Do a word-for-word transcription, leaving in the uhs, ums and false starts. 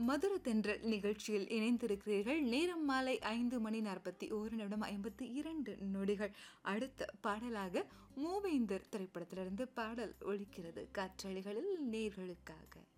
மதுர தென்றல் நிகழ்ச்சியில் இணைந்திருக்கிறீர்கள். நேரம் மாலை ஐந்து மணி நாற்பத்தி ஒரு நிமிடம் ஐம்பத்தி இரண்டு நொடிகள். அடுத்த பாடலாக மூவேந்தர் திரைப்படத்திலிருந்து பாடல் ஒலிக்கிறது காற்றலைகளில் நேர்களுக்காக.